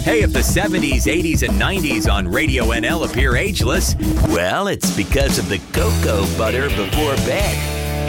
Hey, if the 70s, 80s, and 90s on Radio NL appear ageless, well, it's because of the cocoa butter before bed.